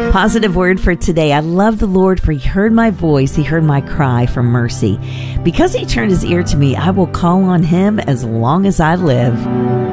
Positive word for today. I love the Lord, for he heard my voice. He heard my cry for mercy. Because he turned his ear to me, I will call on him as long as I live.